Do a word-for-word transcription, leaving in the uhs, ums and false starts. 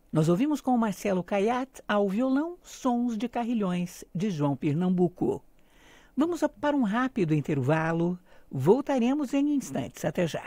Nós ouvimos com o Marcelo Caiat ao violão Sons de Carrilhões, de João Pernambuco. Vamos para um rápido intervalo. Voltaremos em instantes. Até já.